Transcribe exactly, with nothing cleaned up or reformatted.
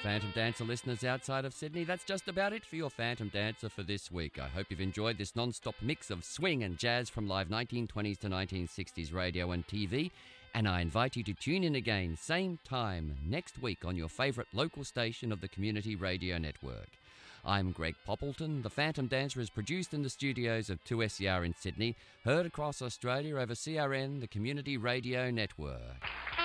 Phantom Dancer listeners outside of Sydney, that's just about it for your Phantom Dancer for this week. I hope you've enjoyed this non-stop mix of swing and jazz from live nineteen twenties to nineteen sixties radio and T V, and I invite you to tune in again, same time, next week on your favourite local station of the Community Radio Network. I'm Greg Poppleton. The Phantom Dancer is produced in the studios of two S E R in Sydney, heard across Australia over C R N, the Community Radio Network.